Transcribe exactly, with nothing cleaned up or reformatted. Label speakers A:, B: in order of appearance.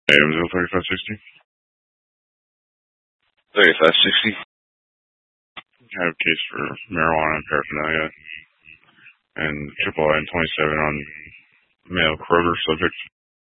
A: Adamsville thirty-five sixty.
B: thirty-five sixty.
A: I have a case for marijuana and paraphernalia. And triple I twenty-seven on male Kroger subject.